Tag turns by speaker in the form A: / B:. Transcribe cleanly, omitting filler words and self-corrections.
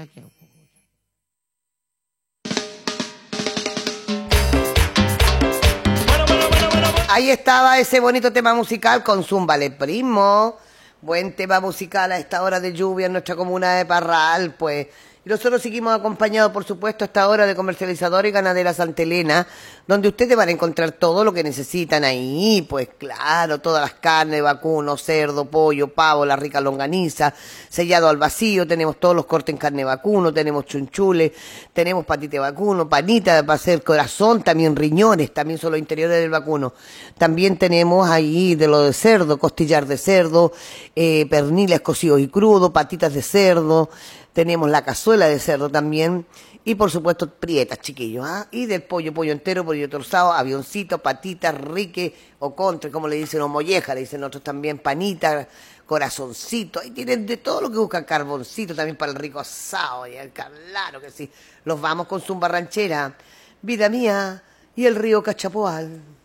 A: Ahí estaba ese bonito tema musical con Zúmbale Primo. Buen tema musical a esta hora de lluvia en nuestra comuna de Parral, pues. Y nosotros seguimos acompañados, por supuesto, a esta hora de Comercializadora y Ganadera Santa Elena, donde ustedes van a encontrar todo lo que necesitan ahí, pues claro, todas las carnes, vacuno, cerdo, pollo, pavo, la rica longaniza, sellado al vacío, tenemos todos los cortes en carne vacuno, tenemos chunchules, tenemos patite vacuno, panita para hacer corazón, también riñones, también son los interiores del vacuno. También tenemos ahí de lo de cerdo, costillar de cerdo, perniles cocidos y crudos, patitas de cerdo, tenemos la cazuela de cerdo también. Y por supuesto, prietas, chiquillos. ¿Ah? Y del pollo, pollo entero, pollo torzado, avioncito, patitas, rique o contre, como le dicen, o molleja, le dicen otros también, panita, corazoncito. Ahí tienen de todo lo que buscan, carboncito también para el rico asado. Y claro que sí. Los vamos con zumba ranchera, vida mía y el río Cachapoal.